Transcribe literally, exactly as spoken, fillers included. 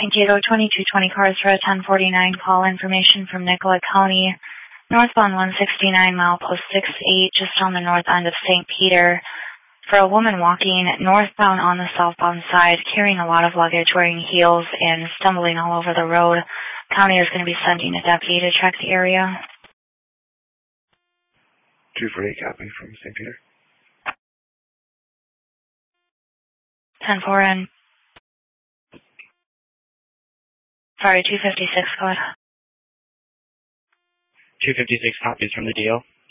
Mankato twenty-two twenty cars for a ten forty-nine call. Information from Nicollet County. Northbound one sixty-nine mile post six eight, just on the north end of Saint Peter. For a woman walking northbound on the southbound side, carrying a lot of luggage, wearing heels, and stumbling all over the road. County is going to be sending a deputy to check the area. two forty-eight copy from Saint Peter. ten four in. Sorry, two fifty-six, go ahead. two fifty-six copies from the deal.